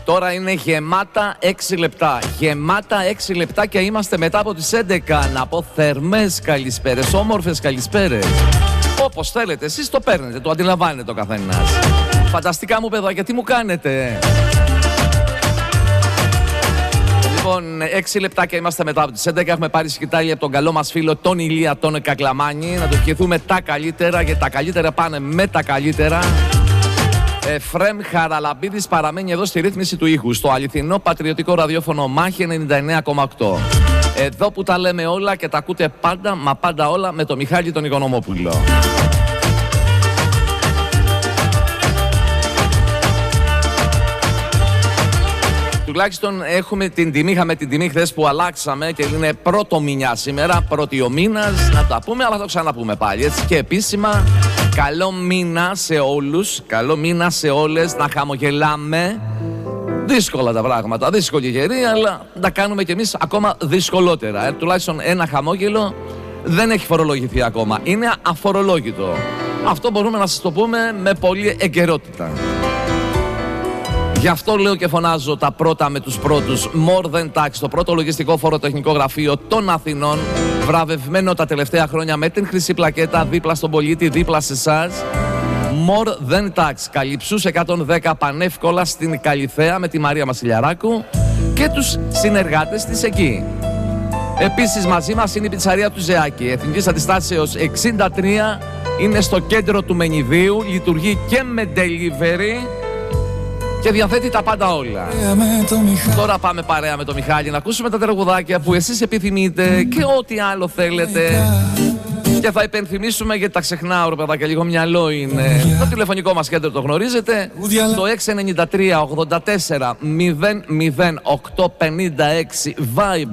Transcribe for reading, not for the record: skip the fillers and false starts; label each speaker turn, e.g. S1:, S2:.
S1: Τώρα είναι γεμάτα 6 λεπτά. Γεμάτα 6 λεπτά και είμαστε μετά από τις 11. Να πω θερμές καλησπέρες, όμορφες καλησπέρες. Όπως θέλετε, εσείς το παίρνετε, το αντιλαμβάνετε ο καθένας. Φανταστικά μου παιδάκια, τι μου κάνετε. Λοιπόν, 6 λεπτά και είμαστε μετά από τις 11. Έχουμε πάρει σκητάλη από τον καλό μας φίλο τον Ηλία τον Κακλαμάνη. Να του ευχηθούμε τα καλύτερα, γιατί τα καλύτερα πάνε με τα καλύτερα. Εφρέμ Χαραλαμπίδης παραμένει εδώ στη ρύθμιση του ήχου, στο αληθινό πατριωτικό ραδιόφωνο Μάχη 99,8. Εδώ που τα λέμε όλα και τα ακούτε πάντα, μα πάντα όλα, με τον Μιχάλη τον Οικονομόπουλο. Τουλάχιστον είχαμε την τιμή χθες που αλλάξαμε και είναι πρώτο μηνιά σήμερα, πρώτη ο μήνας, να τα πούμε, αλλά θα το ξαναπούμε πάλι, έτσι, και επίσημα. Καλό μήνα σε όλους, καλό μήνα σε όλες, να χαμογελάμε. Δύσκολα τα πράγματα, δύσκολη καιρή, αλλά τα κάνουμε κι εμείς ακόμα δυσκολότερα. Τουλάχιστον ένα χαμόγελο δεν έχει φορολογηθεί ακόμα, είναι αφορολόγητο. Αυτό μπορούμε να σας το πούμε με πολλή εγκαιρότητα. Γι' αυτό λέω και φωνάζω τα πρώτα με τους πρώτους. More Than Tax, το πρώτο λογιστικό φοροτεχνικό γραφείο των Αθηνών, βραβευμένο τα τελευταία χρόνια με την χρυσή πλακέτα, δίπλα στον πολίτη, δίπλα σε εσάς. More Than Tax, Καλυψούς 110 πανεύκολα στην Καλυθέα με τη Μαρία Μασιλιαράκου και τους συνεργάτες της εκεί. Επίσης μαζί μας είναι η πιτσαρία του Ζεάκη, Εθνικής Αντιστάσεως 63, είναι στο κέντρο του Μενιδίου, λειτουργεί και με delivery και διαθέτει τα πάντα όλα. Τώρα πάμε παρέα με τον Μιχάλη να ακούσουμε τα τραγουδάκια που εσείς επιθυμείτε και ό,τι άλλο θέλετε. Και θα υπενθυμίσουμε, γιατί τα ξεχνάω ρε παιδάκια, λίγο μυαλό είναι. Το τηλεφωνικό μας κέντρο το γνωρίζετε. Το 693 84 00856 Viber.